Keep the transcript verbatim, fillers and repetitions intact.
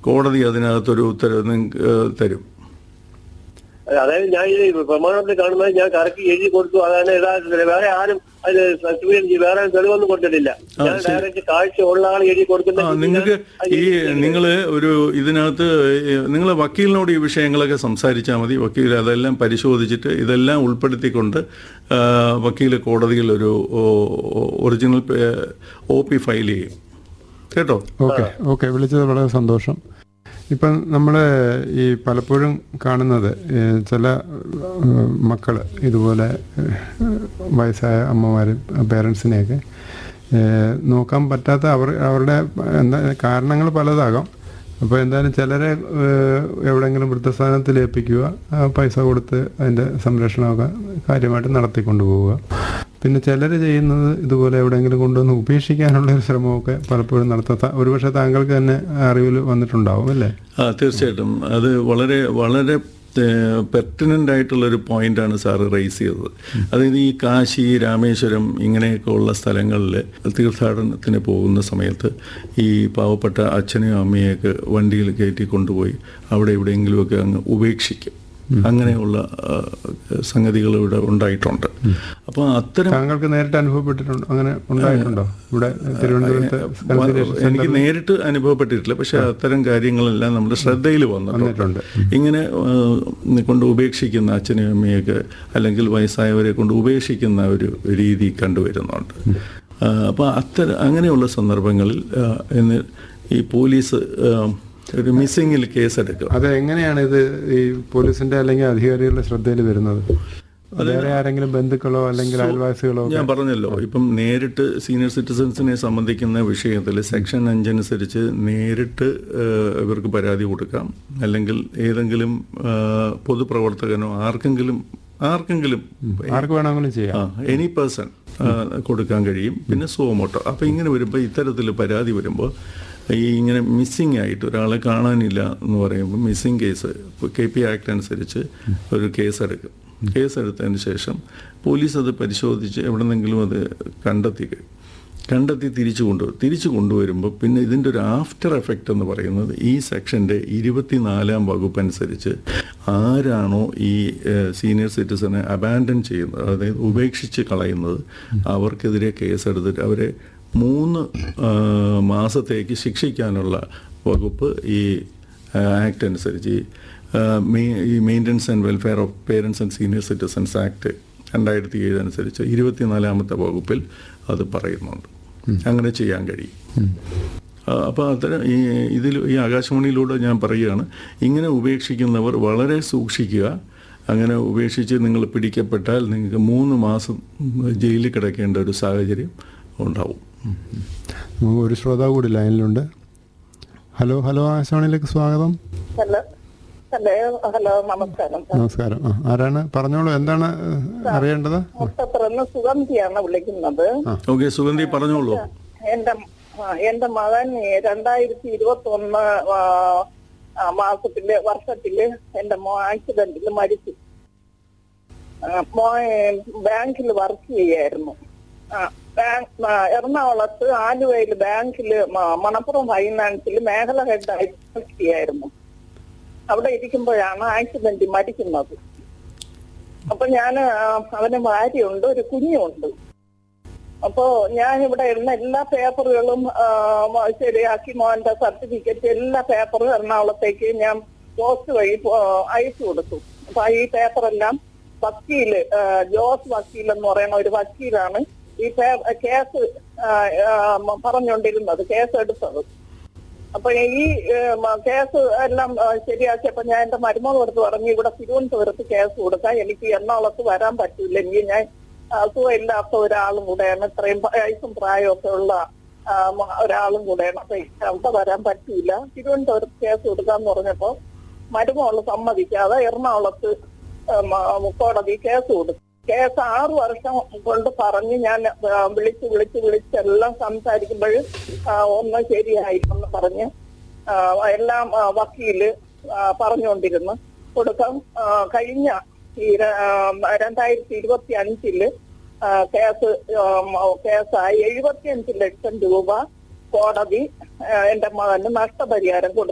കോടതി അതിനകത്തൊരു ഉത്തരവ് നിങ്ങൾക്ക് തരും. അതായത് ഞാൻ ഈ പ്രമാണത്തിൽ കാണുന്നത് ഞാൻ കറക്കി എഴുതി കൊടുത്തു, അതാണ് യഥാർത്ഥത്തിൽ. വേറെ ആരും അത് സർട്ടിഫിക്കറ്റ് വേറെ തെളിവൊന്നും കൊടുത്തിട്ടില്ല. ഞാൻ ഡയറക്റ്റ് കാഴ്ച ഉള്ള ആൾ എഴുതി കൊടുക്കുന്നത്. നിങ്ങൾക്ക് ഈ നിങ്ങൾ ഒരു ഇതിനകത്ത് നിങ്ങൾ വക്കീലിനോട് ഈ വിഷയങ്ങളൊക്കെ സംസാരിച്ചാൽ മതി. വക്കീൽ അതെല്ലാം പരിശോധിച്ചിട്ട് ഇതെല്ലാം ഉൾപ്പെടുത്തിക്കൊണ്ട് വക്കീൽ കോടതിയിൽ ഒരു ഒറിജിനൽ ഒ പി ഫയൽ ചെയ്യും കേട്ടോ. ഓക്കെ ഓക്കെ വിളിച്ചത് വളരെ സന്തോഷം. ഇപ്പം നമ്മൾ ഈ പലപ്പോഴും കാണുന്നത് ചില മക്കൾ ഇതുപോലെ വയസ്സായ അമ്മമാരും പേരൻസിനെയൊക്കെ നോക്കാൻ പറ്റാത്ത അവർ അവരുടെ എന്താ കാരണങ്ങൾ പലതാകാം. അപ്പോൾ എന്തായാലും ചിലരെ എവിടെയെങ്കിലും വൃദ്ധസ്ഥാനത്തിൽ ഏൽപ്പിക്കുക, പൈസ കൊടുത്ത് അതിൻ്റെ സംരക്ഷണമൊക്കെ കാര്യമായിട്ട് നടത്തിക്കൊണ്ടു പോവുക. പിന്നെ ചിലർ ചെയ്യുന്നത് ഇതുപോലെ എവിടെയെങ്കിലും കൊണ്ടുവന്ന് ഉപേക്ഷിക്കാനുള്ള ഒരു ശ്രമമൊക്കെ പലപ്പോഴും നടത്താം. ഒരുപക്ഷെ താങ്കൾക്ക് തന്നെ അറിവിൽ വന്നിട്ടുണ്ടാവും അല്ലേ? ആ തീർച്ചയായിട്ടും. അത് വളരെ വളരെ പെർട്ടിനൻ്റ് ആയിട്ടുള്ളൊരു പോയിൻ്റാണ് സാറ് റേസ് ചെയ്തത്. അതായത് ഈ കാശി, രാമേശ്വരം ഇങ്ങനെയൊക്കെ ഉള്ള സ്ഥലങ്ങളിൽ തീർത്ഥാടനത്തിന് പോകുന്ന സമയത്ത് ഈ പാവപ്പെട്ട അച്ഛനെയും അമ്മയെയൊക്കെ വണ്ടിയിൽ കയറ്റി കൊണ്ടുപോയി അവിടെ എവിടെയെങ്കിലുമൊക്കെ അങ്ങ് ഉപേക്ഷിക്കും. അങ്ങനെയുള്ള സംഗതികൾ ഇവിടെ ഉണ്ടായിട്ടുണ്ട്. അപ്പോൾ അത്തരം താങ്കൾക്ക് നേരിട്ട് അനുഭവപ്പെട്ടിട്ടുണ്ടോ? അങ്ങനെ ഉണ്ടായിട്ടുണ്ടോ ഇവിടെ തിരുവനന്തപുരത്ത്? എനിക്ക് നേരിട്ട് അനുഭവപ്പെട്ടിട്ടില്ല, പക്ഷെ അത്തരം കാര്യങ്ങളെല്ലാം നമ്മുടെ ശ്രദ്ധയിൽ വന്നിട്ടുണ്ട്. ഇങ്ങനെ കൊണ്ട് ഉപേക്ഷിക്കുന്ന അച്ഛനെയും അമ്മയൊക്കെ അല്ലെങ്കിൽ വയസ്സായവരെ കൊണ്ട് ഉപേക്ഷിക്കുന്ന ഒരു രീതി കണ്ടുവരുന്നുണ്ട്. അപ്പോൾ അത്തരം അങ്ങനെയുള്ള സന്ദർഭങ്ങളിൽ ഈ പോലീസ് ഒരു മിസ്സിങ്ങിൽ കേസെടുക്കും. അത് എങ്ങനെയാണ് ഇത് ഈ പോലീസിന്റെ അല്ലെങ്കിൽ അധികാരികളുടെ ശ്രദ്ധയിൽ വരുന്നത്? വേറെ ആരെങ്കിലും ബന്ധുക്കളോ അല്ലെങ്കിൽ അയൽവാസികളോ? ഞാൻ പറഞ്ഞല്ലോ, ഇപ്പം നേരിട്ട് സീനിയർ സിറ്റിസൺസിനെ സംബന്ധിക്കുന്ന വിഷയത്തിൽ സെക്ഷൻ അഞ്ചനുസരിച്ച് നേരിട്ട് ഇവർക്ക് പരാതി കൊടുക്കാം. അല്ലെങ്കിൽ ഏതെങ്കിലും പൊതുപ്രവർത്തകനോ ആർക്കെങ്കിലും ആർക്കെങ്കിലും ആർക്ക് വേണമെങ്കിലും ചെയ്യാം, എനി പേഴ്സൺ കൊടുക്കാൻ കഴിയും. പിന്നെ സുവമോട്ടോ. അപ്പോൾ ഇങ്ങനെ വരുമ്പോൾ ഇത്തരത്തിൽ പരാതി വരുമ്പോൾ ഈ ഇങ്ങനെ മിസ്സിംഗ് ആയിട്ട് ഒരാളെ കാണാനില്ല എന്ന് പറയുമ്പോൾ missing case K P act അനുസരിച്ച് ഒരു കേസെടുക്കും. കേസെടുത്തതിന് ശേഷം പോലീസ് അത് പരിശോധിച്ച് എവിടെന്നെങ്കിലും അത് കണ്ടെത്തി കണ്ടെത്തി തിരിച്ചു കൊണ്ടുവരും. തിരിച്ചു കൊണ്ടുവരുമ്പോൾ പിന്നെ ഇതിൻ്റെ ഒരു ആഫ്റ്റർ എഫക്റ്റ് എന്ന് പറയുന്നത് ഈ സെക്ഷൻ്റെ ഇരുപത്തിനാലാം വകുപ്പ് അനുസരിച്ച് ആരാണോ ഈ സീനിയർ സിറ്റിസനെ അബാൻഡൻ ചെയ്യുന്നത്, അതായത് ഉപേക്ഷിച്ച് കളയുന്നത്, അവർക്കെതിരെ കേസെടുത്തിട്ട് അവരെ മൂന്ന് മാസത്തേക്ക് ശിക്ഷിക്കാനുള്ള വകുപ്പ് ഈ ആക്ട് അനുസരിച്ച് ഈ maintenance and welfare of parents and senior citizens act രണ്ടായിരത്തി ഏഴ് അനുസരിച്ച് ഇരുപത്തിനാലാമത്തെ വകുപ്പിൽ അത് പറയുന്നുണ്ട്. അങ്ങനെ ചെയ്യാൻ കഴിയും. അപ്പോൾ അത്തരം ഈ ഇതിൽ ഈ ആകാശവാണിയിലൂടെ ഞാൻ പറയുകയാണ്, ഇങ്ങനെ ഉപേക്ഷിക്കുന്നവർ വളരെ സൂക്ഷിക്കുക. അങ്ങനെ ഉപേക്ഷിച്ച് നിങ്ങൾ പിടിക്കപ്പെട്ടാൽ നിങ്ങൾക്ക് മൂന്ന് മാസം ജയിലിൽ കിടക്കേണ്ട ഒരു സാഹചര്യം ഉണ്ടാവും. ഒരു ശ്രോതാവ് കൂടി ലൈനിലുണ്ട്. ഹലോ ഹലോ ആകാശവാണിയിലേക്ക് സ്വാഗതം. ഹലോ ഹലോ ഹലോ നമസ്കാരം. നമസ്കാരം. ആരാണ്? പറഞ്ഞോളൂ, എന്താണ് അറിയേണ്ടത്? സുഗന്ധിയാണ് വിളിക്കുന്നത്. ഓക്കെ സുഗന്ധി പറഞ്ഞോളൂ. എന്റെ എന്റെ മകൻ രണ്ടായിരത്തി ഇരുപത്തി ഒന്ന് മാസത്തില് വർഷത്തില് എന്റെ മോ ആക്സിഡന്റിൽ മരിച്ചു. മോ ബാങ്കിൽ വർക്ക് ചെയ്യായിരുന്നു. എറണാകുളത്ത് ആലുവയിൽ ബാങ്കില് മണപ്പുറം ഫൈനാൻസിൽ മേഖല ഹെഡായി വർക്ക് ചെയ്യായിരുന്നു. അവിടെ ഇരിക്കുമ്പോഴാണ് ആക്സിഡന്റ് മരിക്കുന്നത്. അപ്പൊ ഞാൻ അവന് ഭാര്യയുണ്ട്, ഒരു കുഞ്ഞുണ്ട്. അപ്പോ ഞാൻ ഇവിടെ ഇരുന്ന എല്ലാ പേപ്പറുകളും ശരിയാക്കി മോന്റെ സർട്ടിഫിക്കറ്റ് എല്ലാ പേപ്പറും എറണാകുളത്തേക്ക് ഞാൻ പോസ്റ്റ് വഴി അയച്ചു കൊടുത്തു. അപ്പൊ ഈ പേപ്പറെല്ലാം വക്കീല് ജോസ് വക്കീൽ എന്ന് പറയുന്ന ഒരു വക്കീലാണ് ഈ കേസ് പറഞ്ഞുകൊണ്ടിരുന്നത്, കേസ് എടുത്തത്. അപ്പൊ ഈ കേസ് എല്ലാം ശരിയാക്കിയപ്പോ ഞാൻ എന്റെ മരുമകളെടുത്ത് പറഞ്ഞു, ഇവിടെ തിരുവനന്തപുരത്ത് കേസ് കൊടുക്കാൻ, എനിക്ക് എറണാകുളത്ത് വരാൻ പറ്റില്ല, എനിക്ക് ഞാൻ സുഖമില്ലാത്ത ഒരാളും കൂടെയാണ്, ഇത്രയും വയസ്സും പ്രായമൊക്കെ ഉള്ള ഒരാളും കൂടെയാണ്, അപ്പൊ അവിടെ വരാൻ പറ്റില്ല, തിരുവനന്തപുരത്ത് കേസ് കൊടുക്കാന്ന് പറഞ്ഞപ്പോ മരുമകൾ സമ്മതിക്കാതെ എറണാകുളത്ത് കോടതി കേസ് കൊടുത്തു. കേസ് ആറു വർഷം കൊണ്ട് പറഞ്ഞ് ഞാൻ വിളിച്ച് വിളിച്ച് വിളിച്ചെല്ലാം സംസാരിക്കുമ്പോൾ ഒന്നും ശരിയായില്ലെന്ന് പറഞ്ഞ് എല്ലാം വക്കീല് പറഞ്ഞുകൊണ്ടിരുന്നു. കൊടുക്കാം കഴിഞ്ഞ ഈ രണ്ടായിരത്തി ഇരുപത്തി അഞ്ചില് കേസ് കേസായി എഴുപത്തി അഞ്ച് ലക്ഷം രൂപ കോടതി എന്റെ മകന് നഷ്ടപരിഹാരം കൊടുത്തു.